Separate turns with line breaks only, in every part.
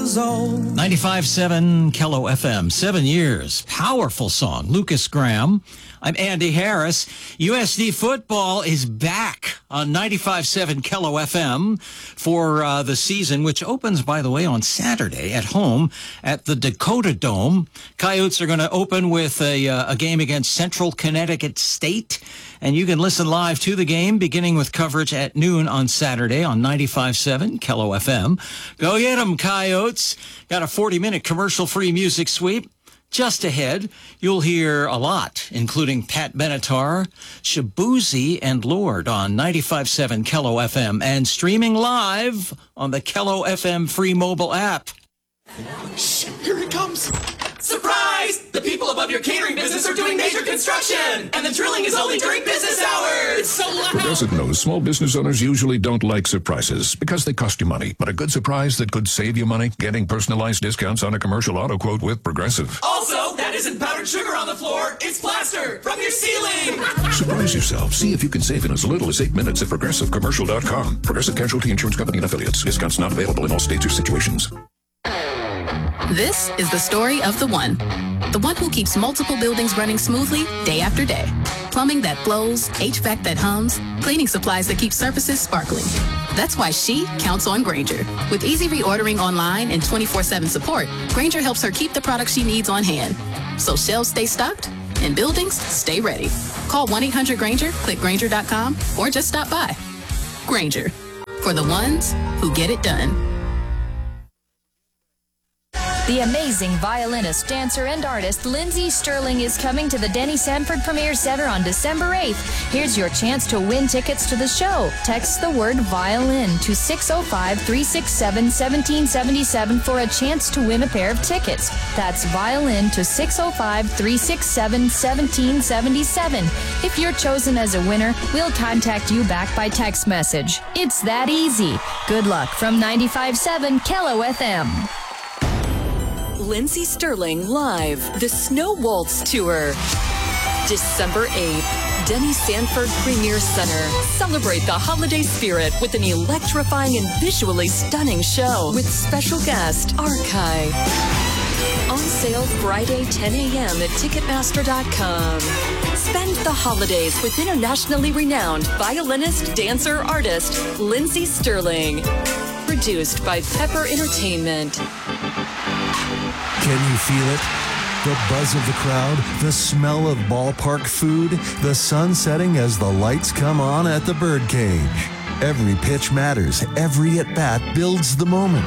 years old.
95.7 Kello FM, 7 years. Powerful song. Lucas Graham. I'm Andy Harris. USD football is back on 95.7 Kello FM for the season, which opens, by the way, on Saturday at home at the Dakota Dome. Coyotes are going to open with a game against Central Connecticut State. And you can listen live to the game, beginning with coverage at noon on Saturday on 95.7 Kello FM. Go get 'em, Coyotes. Got a 40-minute commercial-free music sweep. Just ahead, you'll hear a lot, including Pat Benatar, Shabuzi, and Lord on 95.7 Kello FM and streaming live on the Kello FM free mobile app.
Shh, here it comes. Surprise! The people above your catering business are doing major construction, and the drilling is only during business hours. It's so loud.
Progressive knows small business owners usually don't like surprises because they cost you money. But a good surprise that could save you money, getting personalized discounts on a commercial auto quote with Progressive.
Also, that isn't powdered sugar on the floor. It's plaster from your ceiling.
Surprise yourself. See if you can save in as little as 8 minutes at ProgressiveCommercial.com. Progressive Casualty Insurance Company and Affiliates. Discounts not available in all states or situations.
This is the story of the one who keeps multiple buildings running smoothly day after day. Plumbing that flows, HVAC that hums, cleaning supplies that keep surfaces sparkling. That's why she counts on Grainger. With easy reordering online and 24/7 support, Grainger helps her keep the products she needs on hand. So shelves stay stocked and buildings stay ready. Call 1-800-GRAINGER, click Grainger.com, or just stop by. Grainger, for the ones who get it done.
The amazing violinist, dancer, and artist Lindsey Stirling is coming to the Denny Sanford Premier Center on December 8th. Here's your chance to win tickets to the show. Text the word violin to 605-367-1777 for a chance to win a pair of tickets. That's violin to 605-367-1777. If you're chosen as a winner, we'll contact you back by text message. It's that easy. Good luck from 95.7 Kello FM.
Lindsey Stirling live, the Snow Waltz Tour. December 8th, Denny Sanford Premier Center. Celebrate the holiday spirit with an electrifying and visually stunning show with special guest, Archive. On sale Friday, 10 a.m. at Ticketmaster.com. Spend the holidays with internationally renowned violinist, dancer, artist, Lindsey Stirling. Produced by Pepper Entertainment.
Can you feel it? The buzz of the crowd, the smell of ballpark food, the sun setting as the lights come on at the birdcage. Every pitch matters. Every at-bat builds the moment.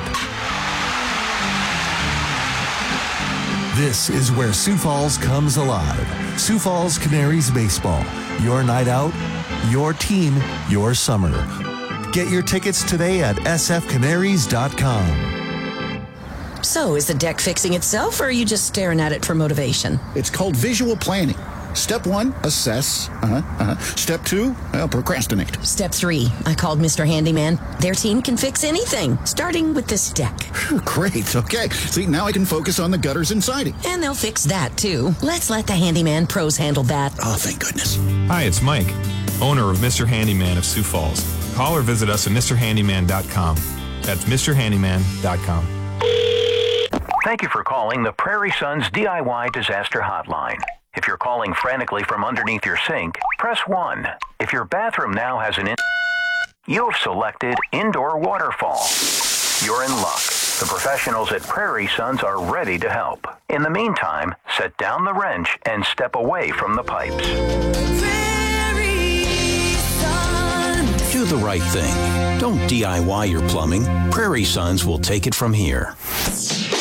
This is where Sioux Falls comes alive. Sioux Falls Canaries Baseball. Your night out, your team, your summer. Get your tickets today at sfcanaries.com.
So, is the deck fixing itself, or are you just staring at it for motivation?
It's called visual planning. Step 1, assess. Step 2, procrastinate.
Step 3, I called Mr. Handyman. Their team can fix anything, starting with this deck.
Great, okay. See, now I can focus on the gutters and siding.
And they'll fix that, too. Let's let the Handyman pros handle that.
Oh, thank goodness.
Hi, it's Mike, owner of Mr. Handyman of Sioux Falls. Call or visit us at MrHandyman.com. That's MrHandyman.com.
Thank you for calling the Prairie Sons DIY Disaster Hotline. If you're calling frantically from underneath your sink, press 1. If your bathroom now has you have selected indoor waterfall. You're in luck. The professionals at Prairie Sons are ready to help. In the meantime, set down the wrench and step away from the pipes.
Do the right thing. Don't DIY your plumbing. Prairie Sons will take it from here.